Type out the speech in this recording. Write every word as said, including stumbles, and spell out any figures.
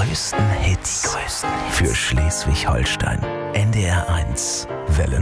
größten Hits, die größten Hits. Für Schleswig-Holstein. N D R eins Welle